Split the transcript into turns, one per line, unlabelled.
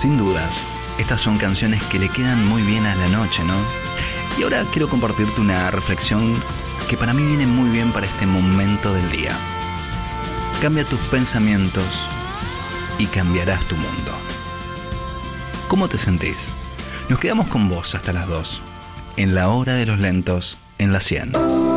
Sin dudas, estas son canciones que le quedan muy bien a la noche, ¿no? Y ahora quiero compartirte una reflexión que para mí viene muy bien para este momento del día. Cambia tus pensamientos y cambiarás tu mundo. ¿Cómo te sentís? Nos quedamos con vos hasta las 2, en la hora de los lentos, en la 100.